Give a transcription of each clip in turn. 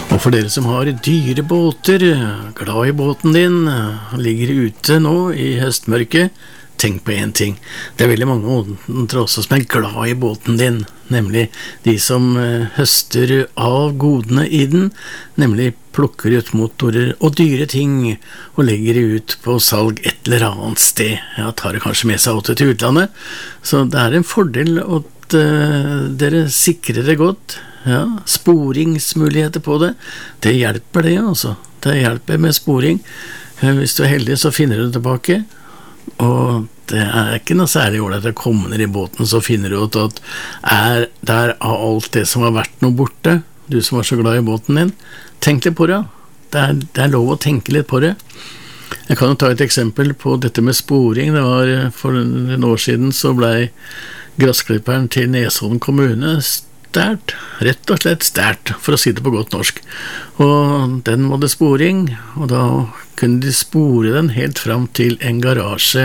Og for dere som har dyre båter, glad i båten din, ligger ute nå i høstmørket, tenk på en ting. Det veldig mange andre også som glad i båten din, nemlig de som høster av godene i den, nemlig plukker ut motorer og dyre ting og legger det ut på salg et eller annet sted. Ja, tar det kanskje med seg til utlandet, så det en fordel at dere sikrer det godt. Ja, sporingsmuligheter på det, det hjelper det altså. Det hjelper med sporing. Hvis du heldig så finner du det tilbake, og det ikke noe særlig ålreit å komme ned i båten, så finner du ut at der av alt det som har vært noe borte, du som var så glad i båten din, tenk litt på det. Det lov å tenke litt på det. Jeg kan jo ta et eksempel på dette med sporing. Det var for en år siden så ble gressklipperen til Nesodden kommune stært, rett og slett stært, for å si det på godt norsk. Og den måtte sporing, og da kunne de spore den helt fram til en garasje,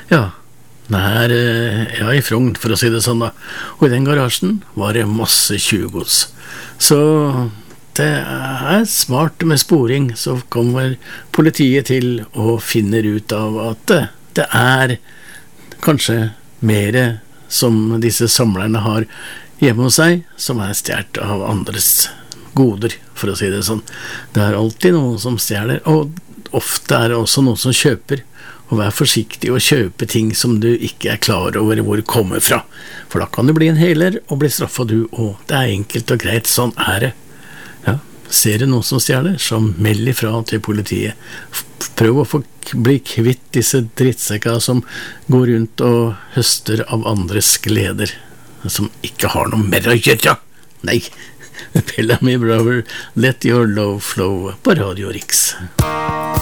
nær i Frogn, for å si det sånn da. Og i den garasjen var det masse tjuvgods. Så det smart med sporing, så kommer politiet til og finner ut av at det kanskje mer som disse samlerne har hjemme hos seg, som stjert av andres goder, for å si det sånn. Det alltid noen som stjeler, og ofte det også noen som kjøper. Og vær forsiktig å kjøpe ting som du ikke klar over hvor kommer fra, for da kan du bli en heler og bli straffet du, og det enkelt og greit, sånn det. Ja, ser du noen som stjeler, så meld ifra til politiet. Prøv å bli kvitt disse drittsekka som går rundt og høster av andres gleder, som ikke har noe mer å gjøre. Nei, Bellamy Brother, Let Your Love Flow på Radio Riks.